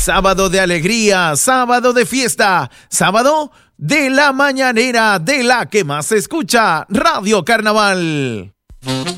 Sábado de alegría, sábado de fiesta, sábado de la mañanera de la que más se escucha, Radio Carnaval.